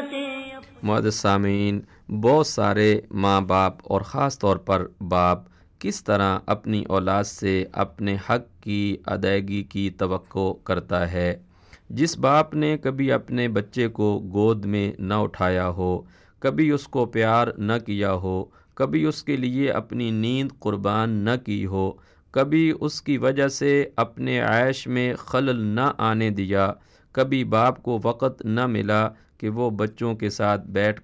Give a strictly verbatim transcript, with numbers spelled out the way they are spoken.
मुअज़्ज़िज़ सामीन, बहुत सारे माँ बाप और ख़ास तौर पर बाप किस तरह अपनी औलाद से अपने हक़ की अदायगी की तवक्को करता है। जिस बाप ने कभी अपने बच्चे को गोद में न उठाया हो, कभी उसको प्यार न किया हो, कभी उसके लिए अपनी नींद कुर्बान न की हो, कभी उसकी वजह से अपने ऐश में खलल न आने दिया, कभी बाप को वक़्त न मिला कि वो बच्चों के साथ बैठ